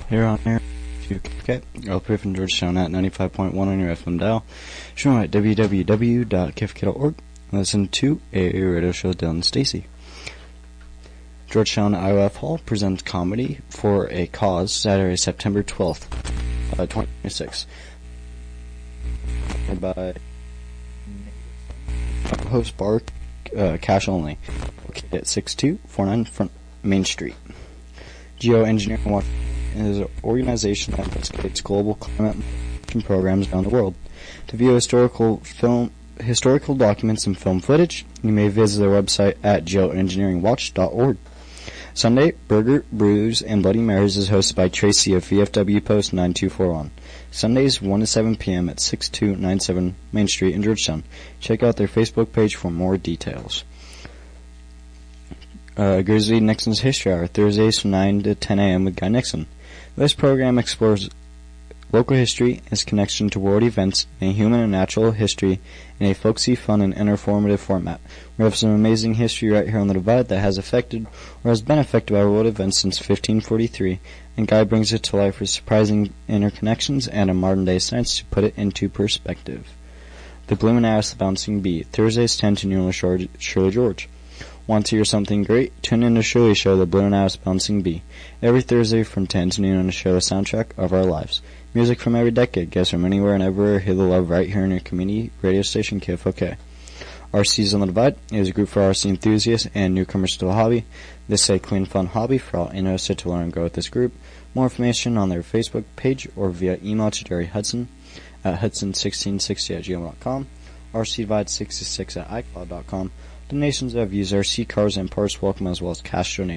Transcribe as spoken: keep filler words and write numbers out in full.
Here on air, okay, I'll put from Georgetown at ninety-five point one on your F M dial. Show at w w w dot k f k dot org. Listen to a radio show with Dylan and Stacy. Georgetown I O F Hall presents Comedy for a Cause, Saturday, September twelfth, uh, twenty twenty-six. By host bar, uh, cash only, located at six two four nine Front Main Street. Geoengineering Watch is an organization that investigates global climate action programs around the world. To view historical film, historical documents and film footage, you may visit their website at geoengineering watch dot org. Sunday, Burger, Brews, and Bloody Marys is hosted by Tracy of V F W Post nine two four one. Sundays, one to seven p.m. at six two nine seven Main Street in Georgetown. Check out their Facebook page for more details. Uh, Grizzly Nixon's History Hour, Thursdays from nine to ten a.m. with Guy Nixon. This program explores local history, its connection to world events, and human and natural history in a folksy, fun, and informative format. We have some amazing history right here on the Divide that has affected or has been affected by world events since fifteen forty-three, and Guy brings it to life with surprising interconnections and a modern-day science to put it into perspective. The Blue and Ass Bouncing Bee, Thursdays ten to noon with Shirley George. Want to hear something great? Tune in to Shirley's show, The Blue and Ass Bouncing Bee, every Thursday from ten to noon on the show The Soundtrack of Our Lives. Music from every decade, guests from anywhere and everywhere. Hear the love right here in your community radio station, K F O K. R C's on the Divide is a group for R C enthusiasts and newcomers to the hobby. This is a clean, fun hobby for all interested to learn and grow with this group. More information on their Facebook page or via email to Jerry Hudson at hudson sixteen sixty at gmail dot com, R C Divide sixty-six at icloud dot com. Donations that have used R C cars and parts welcome, as well as cash donations.